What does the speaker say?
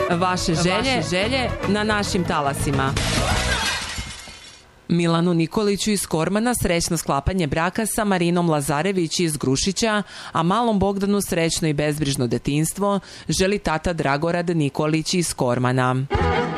Vaše želje na našim talasima. Milanu Nikoliću iz Kormana srećno sklapanje braka sa Marinom Lazarević iz Grušića, a malom Bogdanu srećno i bezbrižno detinjstvo želi tata Dragorad Nikolić iz Kormana.